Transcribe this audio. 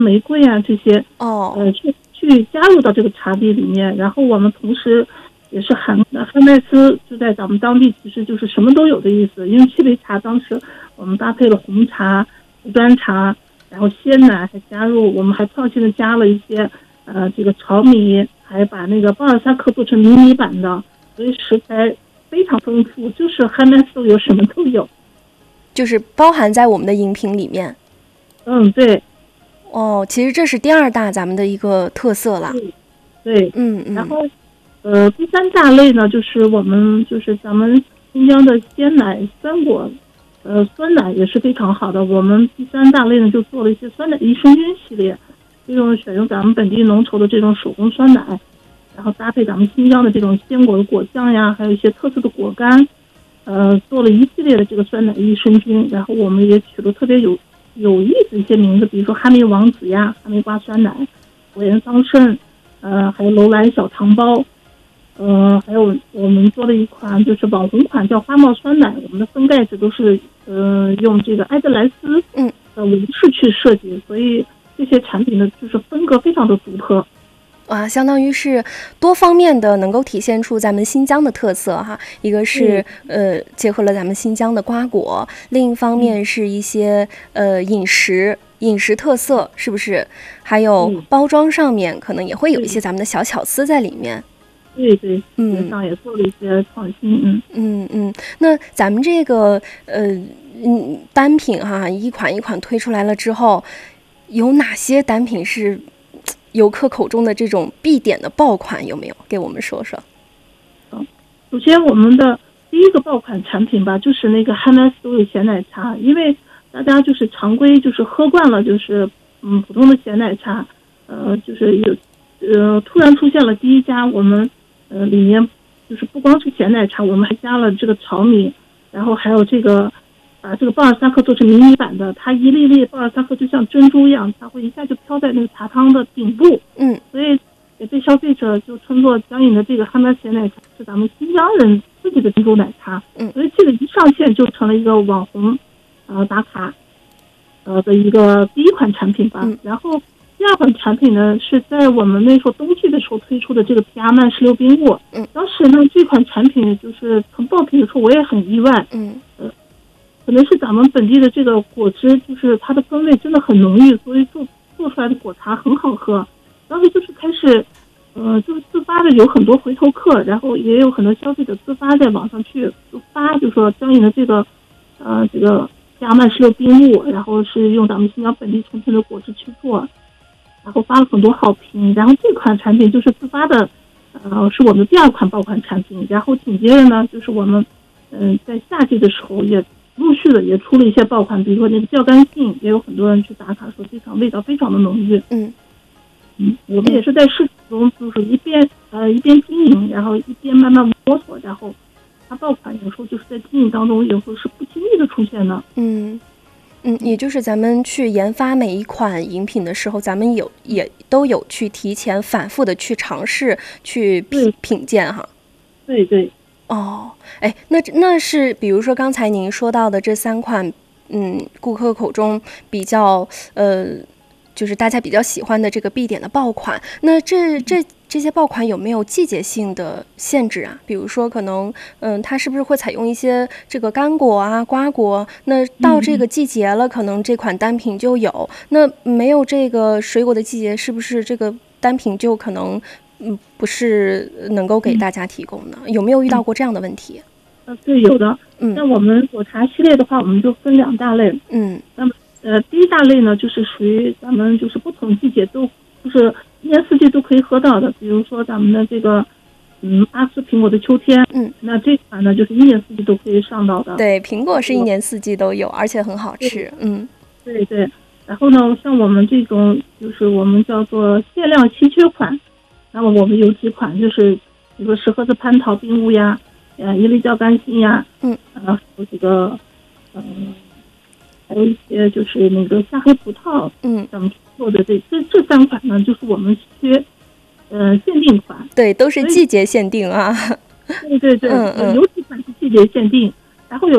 玫瑰啊这些，去加入到这个茶底里面。然后我们同时也是汉麦斯就在咱们当地其实就是什么都有的意思，因为七杯茶当时我们搭配了红茶、湖端茶，然后鲜奶还加入，我们还创新的加了一些这个炒米，还把那个巴尔萨克做成迷你版的，所以食材非常丰富，就是汉麦斯都有，什么都有， 就是包含在我们的饮品里面。 对。 其实这是第2大咱们的一个特色了。 对。然后第3大类呢，就是咱们新疆的鲜奶酸果，酸奶也是非常好的。我们第3大类呢就做了一些酸奶益生菌系列，这种选用咱们本地浓稠的这种手工酸奶，然后搭配咱们新疆的这种鲜果的果酱呀，还有一些特色的果干，做了一系列的这个酸奶益生菌。然后我们也取了特别有意思的一些名字，比如说哈密王子呀、哈密瓜酸奶、果园桑葚，还有楼兰小糖包，还有我们做了一款就是网红款叫花茂酸奶，我们的封盖子都是用这个埃德莱斯的纹饰去设计，所以这些产品的就是风格非常的独特。 相当于是多方面的能够体现出咱们新疆的特色哈。一个是结合了咱们新疆的瓜果，另一方面是一些饮食特色，是不是？还有包装上面可能也会有一些咱们的小巧思在里面。 对，上也做了一些创新。 那咱们这个单品哈，一款一款推出来了之后，有哪些单品是游客口中的这种必点的爆款，有没有给我们说说？ 首先我们的第一个爆款产品吧，就是那个汉麦斯都有咸奶茶。因为大家就是常规就是喝惯了就是普通的咸奶茶，就是突然出现了第一家，我们里面就是不光是咸奶茶，我们还加了这个炒米，然后还有这个把这个巴尔萨克做成迷你版的，它一粒粒巴尔萨克就像珍珠一样，它会一下就飘在那个茶汤的顶部。所以也被消费者就称作江饮的这个汉麦斯咸奶茶是咱们新疆人自己的珍珠奶茶。所以这个一上线就成了一个网红打卡的一个第一款产品吧。然后第2款产品呢，是在我们那时候冬季的时候推出的这个皮亚曼16冰雾。当时呢这款产品就是从爆品的时候我也很意外。可能是咱们本地的这个果汁，就是它的风味真的很浓郁，所以做出来的果茶很好喝。当时就是开始就是自发的有很多回头客，然后也有很多消费者自发在网上去发，就说江饮的这个皮亚曼16冰雾，然后是用咱们新疆本地成品的果汁去做，然后发了很多好评。然后这款产品就是自发的是我们第2款爆款产品。然后紧接着呢，就是我们在夏季的时候也陆续的也出了一些爆款，比如说那个钓竿杏，也有很多人去打卡说味道非常的浓郁。我们也是在市场中就是一边经营，然后一边慢慢摸索，然后它爆款有时候就是在经营当中，有时候是不经意的出现的。 也就是咱们去研发每一款饮品的时候，咱们也都有去提前反复的去尝试去品鉴哈。 对。 那是比如说刚才您说到的这3款顾客口中比较就是大家比较喜欢的这个必点的爆款，那这些爆款有没有季节性的限制啊？比如说可能它是不是会采用一些这个干果啊、瓜果，那到这个季节了可能这款单品就有，那没有这个水果的季节，是不是这个单品就可能不是能够给大家提供呢？有没有遇到过这样的问题？ 对，有的。那我们果茶系列的话，我们就分2大类。那么第一大类呢，就是属于咱们就是不同季节都就是1年4季都可以喝到的，比如说咱们的这个阿斯苹果的秋天。那这款呢就是1年4季都可以上到的。 对，苹果是1年4季都有，而且很好吃。 对。然后呢，像我们这种就是我们叫做限量稀缺款，那么我们有几款就是比如说10盒子蟠桃冰雾呀，一粒钓竿杏呀，有这个还有一些就是那个夏黑葡萄，咱们做的这3款呢，就是我们限定款。 对，都是季节限定啊。 对，有几款是季节限定，然后有